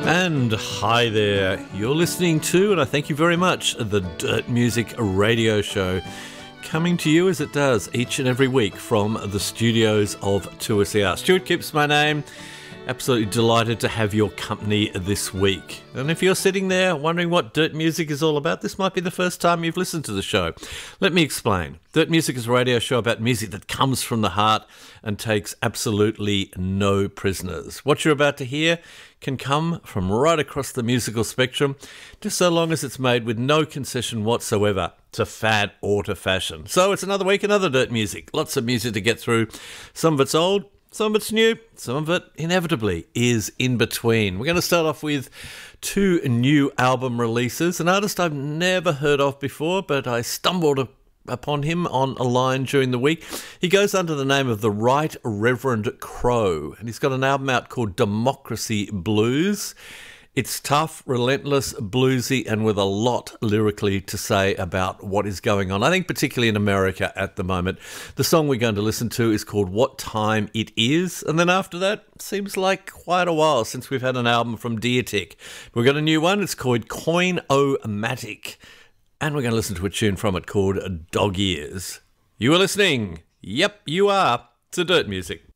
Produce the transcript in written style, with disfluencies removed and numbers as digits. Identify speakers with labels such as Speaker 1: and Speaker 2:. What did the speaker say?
Speaker 1: And hi there, you're listening to, and I thank you very much, the Dirt Music Radio Show, coming to you as it does each and every week from the studios of 2SER. Stuart Kipps, my name. Absolutely delighted to have your company this week. And if you're sitting there wondering what Dirt Music is all about, this might be the first time you've listened to the show. Let me explain. Dirt Music is a radio show about music that comes from the heart and takes absolutely no prisoners. What you're about to hear can come from right across the musical spectrum, just so long as it's made with no concession whatsoever to fad or to fashion. So it's another week, another Dirt Music. Lots of music to get through. Some of it's old, some of it's new, some of it inevitably is in between. We're going to start off with two new album releases. An artist I've never heard of before, but I stumbled upon him on a line during the week. He goes under the name of the Right Reverend Crow, and he's got an album out called Democracy Blues. It's tough, relentless, bluesy, and with a lot lyrically to say about what is going on, I think particularly in America at the moment. The song we're going to listen to is called What Time It Is, and then after that, seems like quite a while since we've had an album from Deertick. We've got a new one, it's called Coin-O-Matic, and we're going to listen to a tune from it called Dog Ears. You are listening, yep, you are, to Dirt Music.